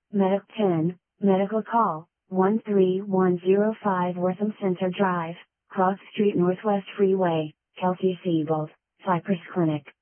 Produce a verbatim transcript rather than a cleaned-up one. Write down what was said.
Medic ten, Medical Call, one three one zero five Wortham Center Drive, Cross Street Northwest Freeway, Kelsey-Seybold, Cypress Clinic.